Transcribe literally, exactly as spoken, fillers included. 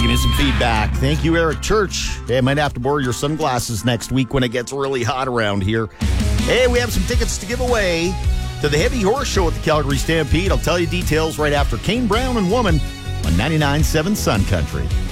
give me some feedback. Thank you, Eric Church. Hey, I might have to borrow your sunglasses next week when it gets really hot around here. Hey, we have some tickets to give away to the Heavy Horse Show at the Calgary Stampede. I'll tell you details right after Kane Brown and Woman on ninety-nine point seven Sun Country.